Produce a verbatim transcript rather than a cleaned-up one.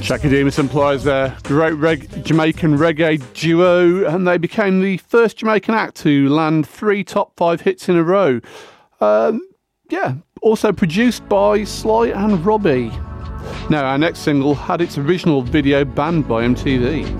Chaka Demus and Pliers there, great reg- Jamaican reggae duo, and they became the first Jamaican act to land three top five hits in a row. Um, yeah, also produced by Sly and Robbie. Now, our next single had its original video banned by M T V.